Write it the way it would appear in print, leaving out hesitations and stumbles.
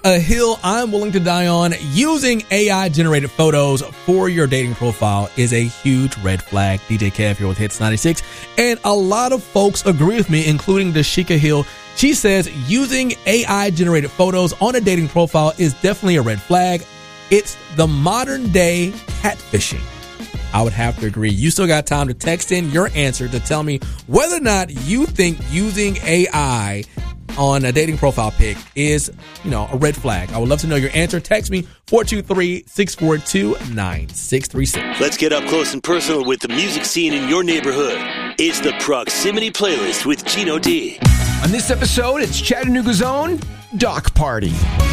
a hill I'm willing to die on. Using AI-generated photos for your dating profile is a huge red flag. DJ Kev here with Hits 96. And a lot of folks agree with me, including Dashika Hill. She says using AI-generated photos on a dating profile is definitely a red flag. It's the modern-day catfishing. I would have to agree. You still got time to text in your answer to tell me whether or not you think using AI on a dating profile pic is, a red flag. I would love to know your answer. Text me 423-642-9636. Let's get up close and personal with the music scene in your neighborhood. It's the Proximity Playlist with Gino D. On this episode, it's Chattanooga's own Doc Party.